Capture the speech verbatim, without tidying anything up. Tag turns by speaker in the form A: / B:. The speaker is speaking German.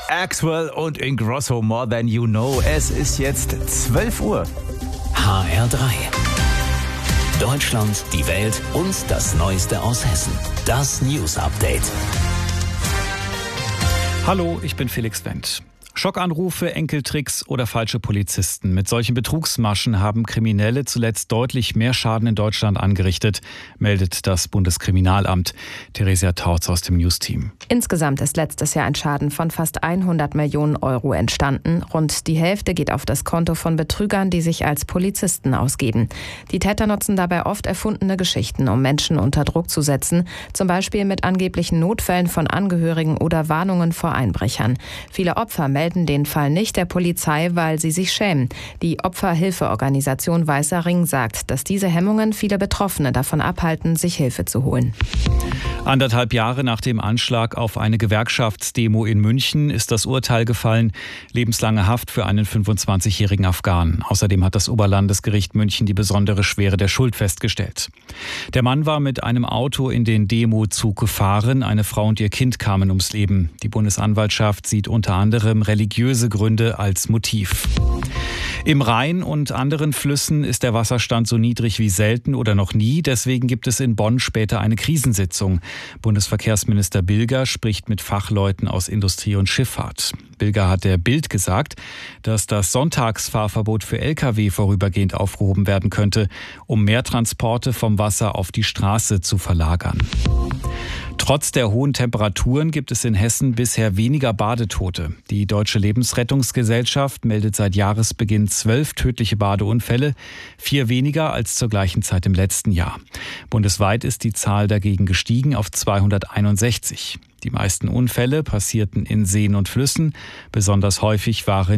A: Axwell und Ingrosso, More Than You Know. Es ist jetzt zwölf Uhr.
B: H R drei. Deutschland, die Welt und das Neueste aus Hessen. Das News Update.
C: Hallo, ich bin Felix Wendt. Schockanrufe, Enkeltricks oder falsche Polizisten. Mit solchen Betrugsmaschen haben Kriminelle zuletzt deutlich mehr Schaden in Deutschland angerichtet, meldet das Bundeskriminalamt. Theresia Tautz aus dem News-Team.
D: Insgesamt ist letztes Jahr ein Schaden von fast hundert Millionen Euro entstanden. Rund die Hälfte geht auf das Konto von Betrügern, die sich als Polizisten ausgeben. Die Täter nutzen dabei oft erfundene Geschichten, um Menschen unter Druck zu setzen, zum Beispiel mit angeblichen Notfällen von Angehörigen oder Warnungen vor Einbrechern. Viele Opfer melden den Fall nicht der Polizei, weil sie sich schämen. Die Opferhilfeorganisation Weißer Ring sagt, dass diese Hemmungen viele Betroffene davon abhalten, sich Hilfe zu holen.
C: Anderthalb Jahre nach dem Anschlag auf eine Gewerkschaftsdemo in München ist das Urteil gefallen. Lebenslange Haft für einen fünfundzwanzigjährigen Afghanen. Außerdem hat das Oberlandesgericht München die besondere Schwere der Schuld festgestellt. Der Mann war mit einem Auto in den Demozug gefahren. Eine Frau und ihr Kind kamen ums Leben. Die Bundesanwaltschaft sieht unter anderem religiöse Gründe als Motiv. Im Rhein und anderen Flüssen ist der Wasserstand so niedrig wie selten oder noch nie. Deswegen gibt es in Bonn später eine Krisensitzung. Bundesverkehrsminister Bilger spricht mit Fachleuten aus Industrie und Schifffahrt. Bilger hat der Bild gesagt, dass das Sonntagsfahrverbot für L K W vorübergehend aufgehoben werden könnte, um mehr Transporte vom Wasser auf die Straße zu verlagern. Trotz der hohen Temperaturen gibt es in Hessen bisher weniger Badetote. Die Deutsche Lebensrettungsgesellschaft meldet seit Jahresbeginn zwölf tödliche Badeunfälle, vier weniger als zur gleichen Zeit im letzten Jahr. Bundesweit ist die Zahl dagegen gestiegen auf zweihunderteinundsechzig. Die meisten Unfälle passierten in Seen und Flüssen. Besonders häufig waren